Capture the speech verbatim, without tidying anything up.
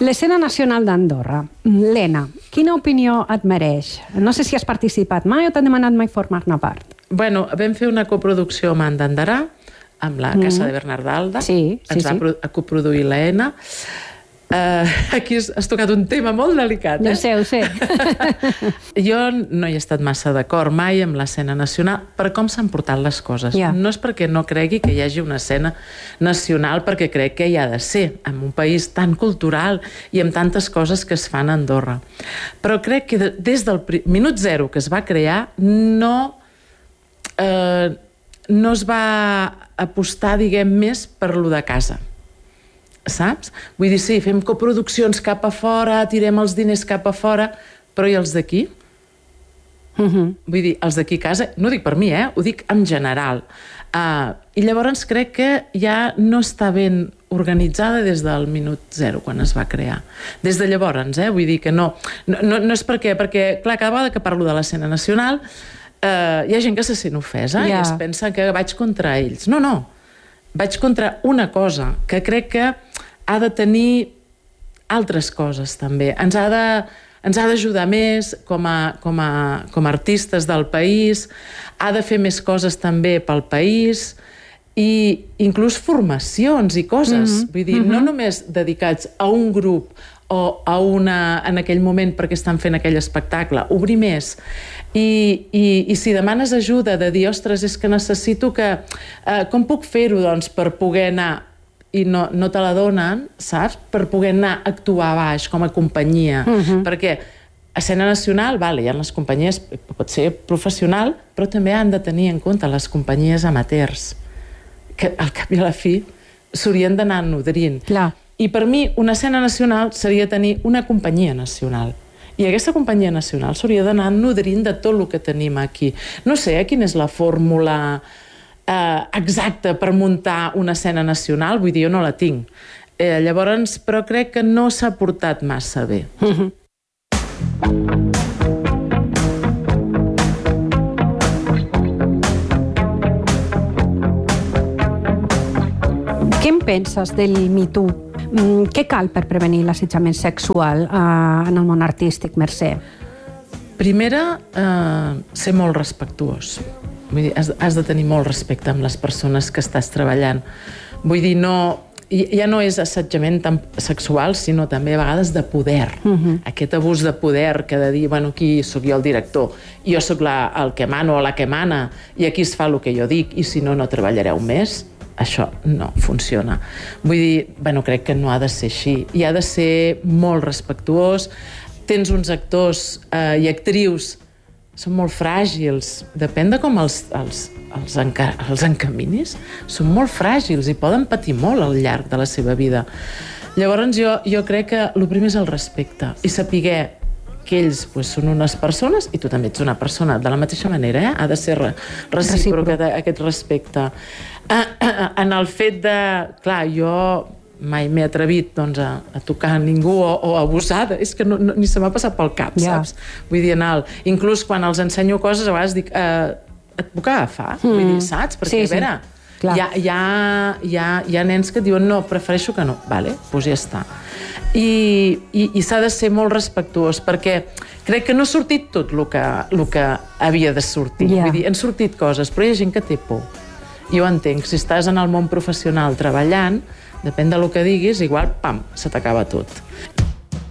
L'escena nacional d'Andorra. Lena, quina opinió et mereix? No sé si has participat mai o t'han demanat mai formar-ne part. Bueno, vam fer una coproducció amb Andandarà, amb la Casa de Bernardalda. Sí, sí, Ens va sí. coproduir l'Ena. Uh, aquí has, has tocat un tema molt delicat, eh? Ho sé, ho sé. Jo no hi he estat massa d'acord mai amb l'escena nacional per com s'han portat les coses. Yeah. No és perquè no cregui que hi hagi una escena nacional, perquè crec que hi ha de ser, en un país tan cultural i amb tantes coses que es fan a Andorra. Però crec que des del minut zero que es va crear no, eh, no es va apostar, diguem, més per lo de casa. Saps? Vull dir, sí, fem coproduccions cap a fora, tirem els diners cap a fora, però i els d'aquí? Uh-huh. Vull dir, els d'aquí a casa, no ho dic per mi, eh? Ho dic en general. Uh, I llavors crec que ja no està ben organitzada des del minut zero, quan es va crear. Des de llavors, eh? Vull dir que no. No, no, no és perquè, perquè, clar, cada vegada que parlo de l'escena nacional, uh, hi ha gent que se sent ofesa yeah. i es pensa que vaig contra ells. No, no. Vaig contra una cosa, que crec que ha de tenir altres coses, també. Ens ha de, ens ha d'ajudar més com a, com a, com a artistes del país, ha de fer més coses també pel país, i inclús formacions i coses. Mm-hmm. Vull dir, mm-hmm. no només dedicats a un grup o a una, en aquell moment perquè estan fent aquell espectacle, obrir més. I, i, i si demanes ajuda de dir, ostres, és que necessito que... Eh, com puc fer-ho, doncs, per poder anar, i no, no te la donen, saps? Per poder anar a actuar a baix, com a companyia. Uh-huh. Perquè a escena nacional, vale, hi ha les companyies, pot ser professional, però també han de tenir en compte les companyies amateurs, que al cap i a la fi s'haurien d'anar nodrint. Clar. I per mi, una escena nacional seria tenir una companyia nacional. I aquesta companyia nacional s'hauria d'anar nodrint de tot el que tenim aquí. No sé eh, quina és la fórmula eh, exacta per muntar una escena nacional, vull dir, jo no la tinc. Eh, llavors, però crec que no s'ha portat massa bé. Uh-huh. Què en penses del Me Too? Què cal per prevenir l'assetjament sexual eh, en el món artístic, Mercè? Primera, eh, ser molt respectuós. Vull dir, has, has de tenir molt respecte amb les persones que estàs treballant. Vull dir, no, ja no és assetjament tan sexual, sinó també a vegades de poder. Uh-huh. Aquest abús de poder que de dir, bueno, aquí sóc jo el director, jo sóc la, el que mano o la que mana, i aquí es fa el que jo dic, i si no, no treballareu més. Això no funciona. Vull dir, bueno, crec que no ha de ser així. I ha de ser molt respectuós. Tens uns actors eh, i actrius, són molt fràgils. Depèn de com els, els, els, enca, els encaminis. Són molt fràgils i poden patir molt al llarg de la seva vida. Llavors jo, jo crec que el primer és el respecte i saber que ells pues, són unes persones i tu també ets una persona de la mateixa manera, eh? Ha de ser recíproc aquest respecte. En el fet de... Clar, jo mai m'he atrevit doncs, a, a tocar a ningú o, o abusada, és que no, no, ni se m'ha passat pel cap, yeah. saps? Vull dir, anar... Inclús quan els ensenyo coses, a vegades dic, eh, et puc agafar? Mm. Vull dir, saps? Perquè, sí, a veure, sí. hi, ha, hi, ha, hi, ha, hi ha nens que diuen no, prefereixo que no. Vale, doncs ja està. I, i, i s'ha de ser molt respectuós, perquè crec que no ha sortit tot el que, el que havia de sortir. Yeah. Vull dir, han sortit coses, però hi ha gent que té por. Jo entenc, si estàs en el món professional treballant, depèn del que diguis, igual, pam, se t'acaba tot.